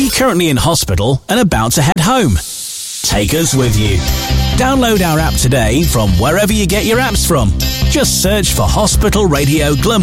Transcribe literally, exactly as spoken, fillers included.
you're currently in hospital and about to head home. Take us with you. Download our app today from wherever you get your apps from. Just search for Hospital Radio Glamorgan.